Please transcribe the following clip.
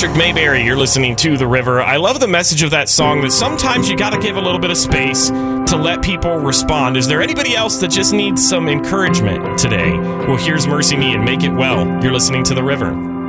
Patrick Mayberry, you're listening to The River. I love the message of that song, that sometimes you got to give a little bit of space to let people respond. Is there anybody else that just needs some encouragement today? Well, here's Mercy Me and Make It Well. You're listening to The River.